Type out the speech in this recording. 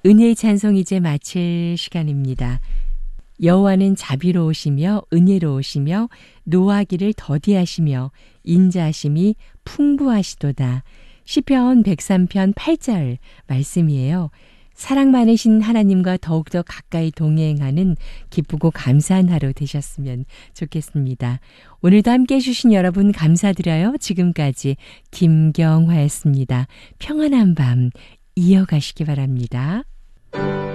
은혜의 찬송 이제 마칠 시간입니다. 여호와는 자비로우시며 은혜로우시며 노하기를 더디하시며 인자하심이 풍부하시도다. 시편 103편 8절 말씀이에요. 사랑 많으신 하나님과 더욱더 가까이 동행하는 기쁘고 감사한 하루 되셨으면 좋겠습니다. 오늘도 함께해 주신 여러분 감사드려요. 지금까지 김경화였습니다. 평안한 밤 이어가시기 바랍니다.